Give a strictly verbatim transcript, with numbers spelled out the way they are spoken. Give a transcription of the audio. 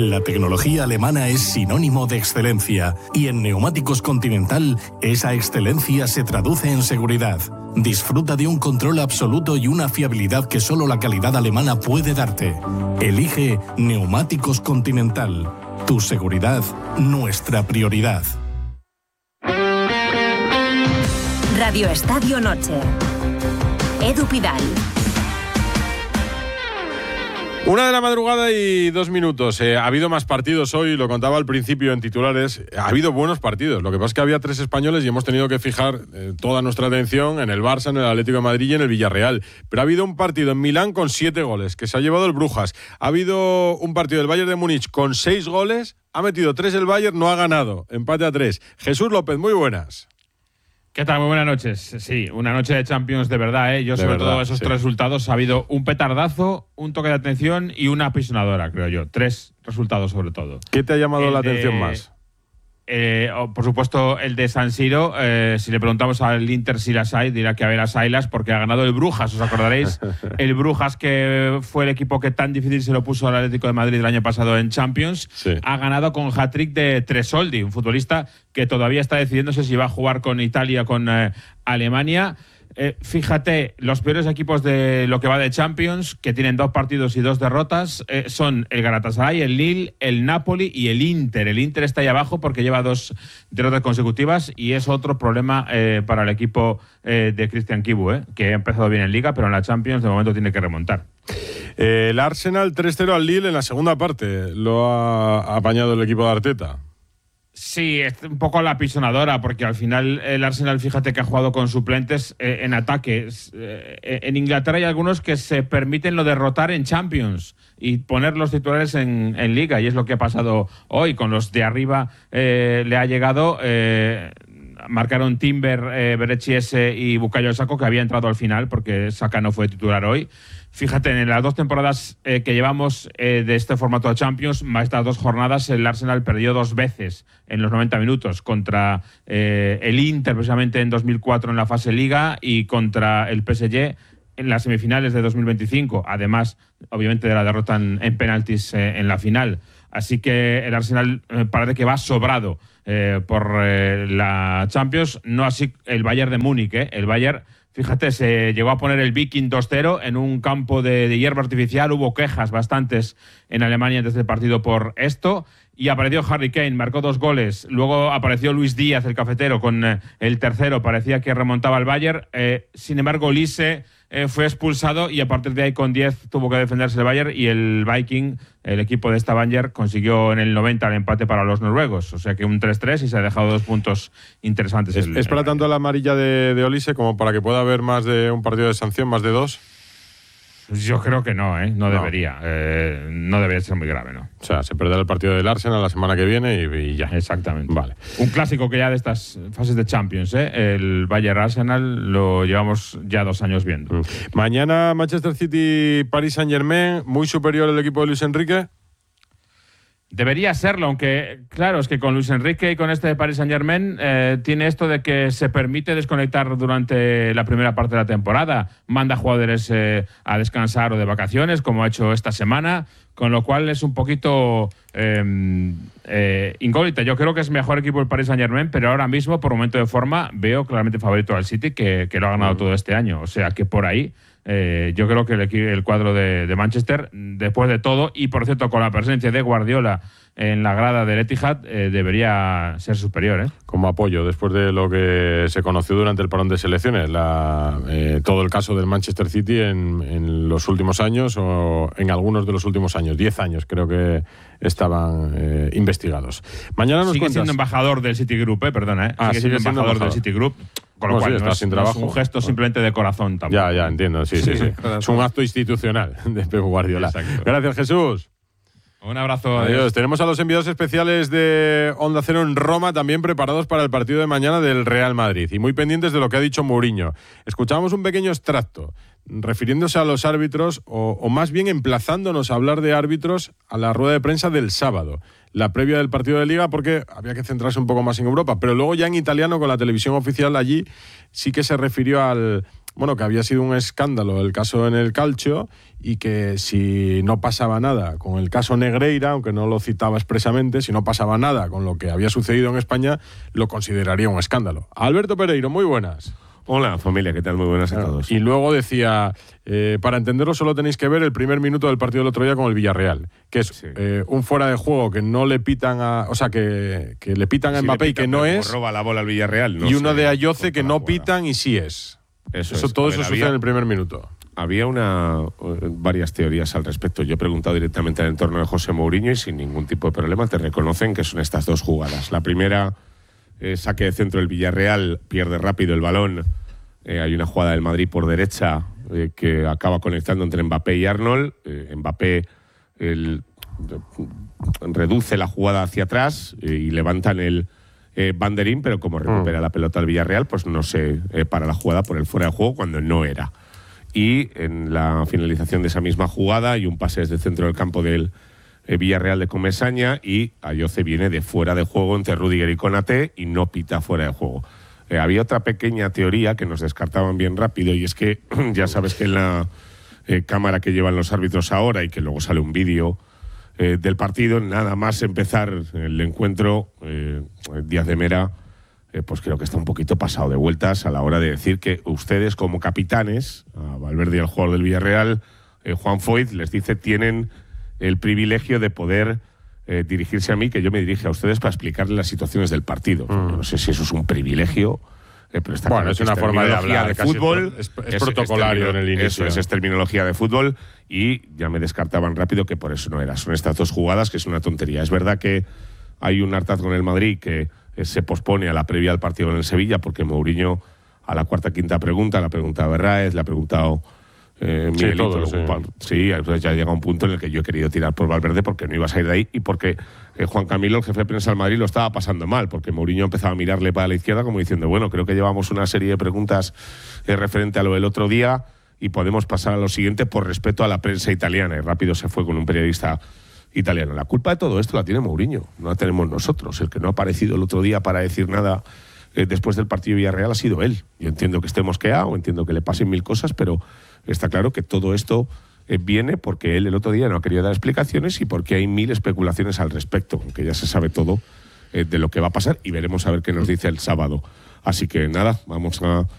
La tecnología alemana es sinónimo de excelencia y en Neumáticos Continental esa excelencia se traduce en seguridad. Disfruta de un control absoluto y una fiabilidad que solo la calidad alemana puede darte. Elige Neumáticos Continental. Tu seguridad, nuestra prioridad. Radio Estadio Noche. Edu Pidal. Una de la madrugada y dos minutos. Eh, ha habido más partidos hoy, lo contaba al principio en titulares. Ha habido buenos partidos. Lo que pasa es que había tres españoles y hemos tenido que fijar eh, toda nuestra atención en el Barça, en el Atlético de Madrid y en el Villarreal. Pero ha habido un partido en Milán con siete goles, que se ha llevado el Brujas. Ha habido un partido del Bayern de Múnich con seis goles. Ha metido tres el Bayern, no ha ganado. Empate a tres. Jesús López, muy buenas. ¿Qué tal? Muy buenas noches. Sí, una noche de Champions de verdad, ¿eh? Yo, de sobre verdad, todo, esos sí. tres resultados, ha habido un petardazo, un toque de atención y una apisonadora, creo yo. Tres resultados, sobre todo. ¿Qué te ha llamado el la de, atención más? Eh, oh, por supuesto, el de San Siro. Eh, si le preguntamos al Inter si las hay, dirá que a ver las haylas, porque ha ganado el Brujas, ¿os acordaréis? El Brujas, que fue el equipo que tan difícil se lo puso al Atlético de Madrid el año pasado en Champions, sí. ha ganado con hat-trick de Tresoldi, un futbolista que todavía está decidiéndose si va a jugar con Italia o con eh, Alemania. Eh, fíjate, los peores equipos de lo que va de Champions, que tienen dos partidos y dos derrotas, eh, son el Galatasaray, el Lille, el Napoli y el Inter. El Inter está ahí abajo porque lleva dos derrotas consecutivas y es otro problema eh, para el equipo eh, de Christian Kibu, eh, que ha empezado bien en Liga, pero en la Champions de momento tiene que remontar. Eh, el Arsenal tres cero al Lille en la segunda parte. Lo ha apañado el equipo de Arteta. Sí, es un poco la pisonadora, porque al final el Arsenal, fíjate que ha jugado con suplentes eh, en ataque. Eh, en Inglaterra hay algunos que se permiten lo derrotar en Champions y poner los titulares en, en Liga, y es lo que ha pasado hoy. Con los de arriba eh, le ha llegado... Eh, marcaron Timber, eh, Berechiese y Bukayo Saka, que había entrado al final porque Saka no fue titular hoy. Fíjate, en las dos temporadas eh, que llevamos eh, de este formato de Champions, más estas dos jornadas, el Arsenal perdió dos veces en los noventa minutos contra eh, el Inter, precisamente en dos mil cuatro en la fase Liga, y contra el P S G en las semifinales de dos mil veinticinco, además, obviamente, de la derrota en, en penaltis eh, en la final. Así que el Arsenal eh, parece que va sobrado eh, por eh, la Champions, no así el Bayern de Múnich. Eh. El Bayern, fíjate, se llegó a poner el Viking dos cero en un campo de, de hierba artificial. Hubo quejas bastantes en Alemania desde el partido por esto. Y apareció Harry Kane, marcó dos goles. Luego apareció Luis Díaz, el cafetero, con eh, el tercero. Parecía que remontaba el Bayern. Eh, sin embargo, Lise eh, fue expulsado y a partir de ahí con diez tuvo que defenderse el Bayern, y el Viking, el equipo de Stavanger, consiguió en el noventa el empate para los noruegos. O sea que un tres tres y se ha dejado dos puntos interesantes. ¿Es, el, es para el tanto la amarilla de, de Olise como para que pueda haber más de un partido de sanción, más de dos? Yo creo que no, ¿eh? No, no. debería. Eh, no debería ser muy grave, ¿no? O sea, se perderá el partido del Arsenal la semana que viene y, y ya. Exactamente. Vale. Un clásico que ya de estas fases de Champions, ¿eh? El Bayern-Arsenal lo llevamos ya dos años viendo. Mm. Mañana Manchester City-Paris Saint-Germain, muy superior el equipo de Luis Enrique. Debería serlo, aunque claro, es que con Luis Enrique y con este de Paris Saint-Germain eh, tiene esto de que se permite desconectar durante la primera parte de la temporada. Manda jugadores eh, a descansar o de vacaciones, como ha hecho esta semana, con lo cual es un poquito eh, eh, incógnita. Yo creo que es mejor equipo el Paris Saint-Germain, pero ahora mismo, por momento de forma, veo claramente favorito al City, que, que lo ha ganado mm. todo este año. O sea que por ahí... Eh, yo creo que el, el cuadro de, de Manchester, después de todo, y por cierto con la presencia de Guardiola en la grada del Etihad, eh, debería ser superior, ¿eh? Como apoyo, después de lo que se conoció durante el parón de selecciones, la, eh, todo el caso del Manchester City en, en los últimos años, o en algunos de los últimos años, diez años creo que estaban eh, investigados. Mañana nos sigue cuentas... siendo embajador del Citigroup, eh, perdona, ¿eh? Ah, sigue, sigue siendo embajador, embajador del Citigroup. Con lo bueno, cual, sí, no, es, sin no trabajo. es un gesto simplemente de corazón tampoco. Ya, ya, entiendo, sí, sí, sí. sí. Es un acto institucional de Pep Guardiola. Exacto. Gracias, Jesús. Un abrazo. Adiós. Adiós. Tenemos a los enviados especiales de Onda Cero en Roma también preparados para el partido de mañana del Real Madrid y muy pendientes de lo que ha dicho Mourinho. Escuchamos un pequeño extracto refiriéndose a los árbitros o, o más bien emplazándonos a hablar de árbitros a la rueda de prensa del sábado, la previa del partido de Liga, porque había que centrarse un poco más en Europa, pero luego ya en italiano con la televisión oficial allí sí que se refirió al, bueno, que había sido un escándalo el caso en el Calcio y que si no pasaba nada con el caso Negreira, aunque no lo citaba expresamente, si no pasaba nada con lo que había sucedido en España, lo consideraría un escándalo. Alberto Pereiro, muy buenas. Hola familia, ¿qué tal? Muy buenas a todos. Y luego decía, eh, para entenderlo solo tenéis que ver el primer minuto del partido del otro día con el Villarreal, que es sí. eh, un fuera de juego que no le pitan a, o sea, que, que le pitan a sí Mbappé pitan, y que no es, roba la bola al Villarreal, no y uno de Ayoce que no pitan y sí es. Eso, eso es. todo ver, eso había, sucede en el primer minuto. Había una varias teorías al respecto. Yo he preguntado directamente al entorno de José Mourinho y sin ningún tipo de problema te reconocen que son estas dos jugadas. La primera, eh, saque de centro del Villarreal, pierde rápido el balón. Eh, hay una jugada del Madrid por derecha eh, que acaba conectando entre Mbappé y Arnold. Eh, Mbappé el, reduce la jugada hacia atrás eh, y levantan el eh, banderín, pero como recupera mm. la pelota al Villarreal, pues no se eh, para la jugada por el fuera de juego cuando no era. Y en la finalización de esa misma jugada hay un pase desde el centro del campo del eh, Villarreal de Comesaña y Ayoce viene de fuera de juego entre Rüdiger y Konaté y no pita fuera de juego. Eh, había otra pequeña teoría que nos descartaban bien rápido y es que ya sabes que en la eh, cámara que llevan los árbitros ahora y que luego sale un vídeo eh, del partido, nada más empezar el encuentro, eh, Díaz de Mera, eh, pues creo que está un poquito pasado de vueltas a la hora de decir que ustedes como capitanes, a Valverde y al jugador del Villarreal, eh, Juan Foyt, les dice tienen el privilegio de poder Eh, dirigirse a mí, que yo me dirige a ustedes para explicarles las situaciones del partido. Mm. No sé si eso es un privilegio, eh, pero está bueno, claro es que una es forma de hablar de fútbol, es, es, es protocolario es en el inicio. Eso es, es terminología de fútbol y ya me descartaban rápido que por eso no era. Son estas dos jugadas que es una tontería. Es verdad que hay un hartazgo en el Madrid que eh, se pospone a la previa del partido en el Sevilla porque Mourinho a la cuarta quinta pregunta, le ha preguntado a Berraez, le ha preguntado Eh, sí, todo, sí. sí, ya llega un punto en el que yo he querido tirar por Valverde porque no iba a salir de ahí y porque eh, Juan Camilo, el jefe de prensa del Madrid, lo estaba pasando mal, porque Mourinho empezaba a mirarle para la izquierda como diciendo, bueno, creo que llevamos una serie de preguntas eh, referente a lo del otro día y podemos pasar a lo siguiente por respeto a la prensa italiana. Y rápido se fue con un periodista italiano. La culpa de todo esto la tiene Mourinho, no la tenemos nosotros. El que no ha aparecido el otro día para decir nada eh, después del partido de Villarreal ha sido él. Yo entiendo que esté mosqueado, entiendo que le pasen mil cosas, pero está claro que todo esto eh, viene porque él el otro día no ha querido dar explicaciones y porque hay mil especulaciones al respecto, aunque ya se sabe todo eh, de lo que va a pasar y veremos a ver qué nos dice el sábado. Así que nada, vamos a